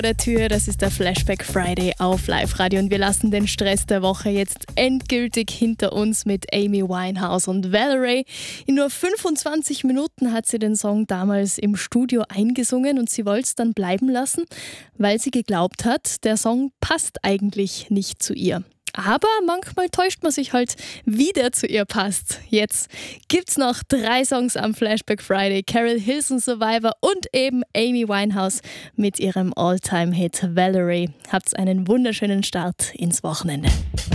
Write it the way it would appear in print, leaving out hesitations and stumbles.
der Tür, das ist der Flashback Friday auf Live-Radio und wir lassen den Stress der Woche jetzt endgültig hinter uns mit Amy Winehouse und Valerie. In nur 25 Minuten hat sie den Song damals im Studio eingesungen und sie wollte es dann bleiben lassen, weil sie geglaubt hat, der Song passt eigentlich nicht zu ihr. Aber manchmal täuscht man sich halt, wie der zu ihr passt. Jetzt gibt's noch 3 Songs am Flashback Friday. Carol Hilson, Survivor und eben Amy Winehouse mit ihrem All-Time-Hit Valerie. Habt einen wunderschönen Start ins Wochenende.